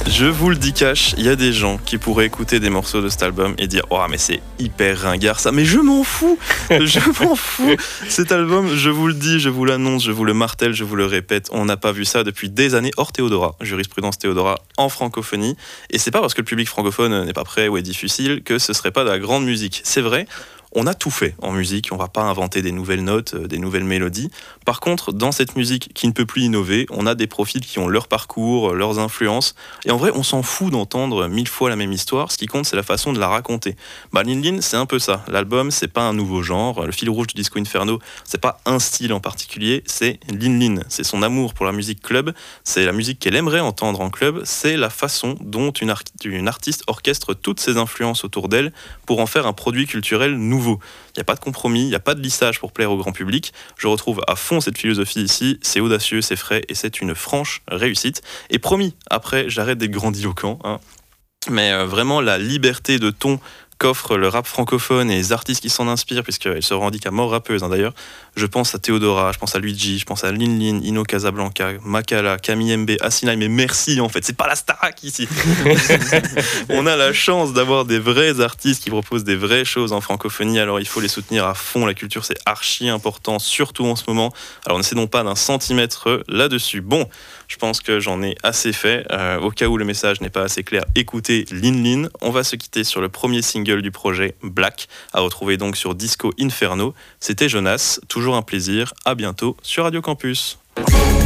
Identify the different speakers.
Speaker 1: Je vous le dis cash, il y a des gens qui pourraient écouter des morceaux de cet album et dire « Oh mais c'est hyper ringard ça », mais je m'en fous. Cet album, je vous le dis, je vous l'annonce, je vous le martèle, je vous le répète, on n'a pas vu ça depuis des années hors Théodora, jurisprudence Théodora en francophonie. Et c'est pas parce que le public francophone n'est pas prêt ou est difficile que ce serait pas de la grande musique. C'est vrai. On a tout fait en musique, on va pas inventer des nouvelles notes, des nouvelles mélodies. Par contre, dans cette musique qui ne peut plus innover, on a des profils qui ont leur parcours, leurs influences. Et en vrai, on s'en fout d'entendre 1000 fois la même histoire. Ce qui compte, c'est la façon de la raconter. Lin Lin, c'est un peu ça. L'album, c'est pas un nouveau genre. Le fil rouge du Disco Inferno, c'est pas un style en particulier. C'est Lin Lin. C'est son amour pour la musique club. C'est la musique qu'elle aimerait entendre en club. C'est la façon dont une artiste orchestre toutes ses influences autour d'elle pour en faire un produit culturel nouveau. Il n'y a pas de compromis, il n'y a pas de lissage pour plaire au grand public. Je retrouve à fond cette philosophie ici. C'est audacieux, c'est frais et c'est une franche réussite. Et promis, après, j'arrête d'être grandiloquent. Mais vraiment, la liberté de ton qu'offre le rap francophone et les artistes qui s'en inspirent, puisqu'elle se revendique à mort rappeuse d'ailleurs. Je pense à Théodora, je pense à Luigi, je pense à Lin Lin, Ino Casablanca, Makala, Camille MB, Assinai, mais merci en fait, c'est pas la Starac ici. On a la chance d'avoir des vrais artistes qui proposent des vraies choses en francophonie, alors il faut les soutenir à fond, la culture c'est archi important, surtout en ce moment. Alors n'essaie donc pas d'un centimètre là-dessus. Bon, je pense que j'en ai assez fait. Au cas où le message n'est pas assez clair, écoutez Lin Lin. On va se quitter sur le premier single du projet, Black, à retrouver donc sur Disco Inferno. C'était Jonas, toujours un plaisir. À bientôt sur Radio Campus.